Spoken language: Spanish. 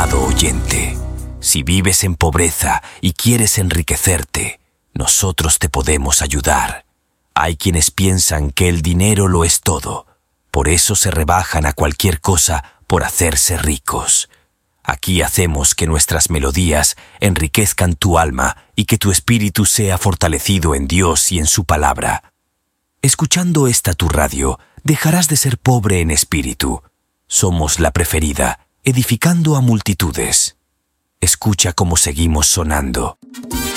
amado oyente. Si vives en pobreza y quieres enriquecerte, nosotros te podemos ayudar. Hay quienes piensan que el dinero lo es todo. Por eso se rebajan a cualquier cosa por hacerse ricos. Aquí hacemos que nuestras melodías enriquezcan tu alma y que tu espíritu sea fortalecido en Dios y en su palabra. Escuchando esta tu radio, dejarás de ser pobre en espíritu. Somos la preferida, edificando a multitudes. Escucha cómo seguimos sonando.